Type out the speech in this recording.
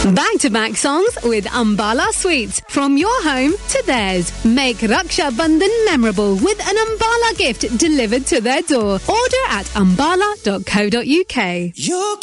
Back-to-back songs with Ambala Sweets. From your home to theirs. Make Raksha Bandhan memorable with an Ambala gift delivered to their door. Order at ambala.co.uk.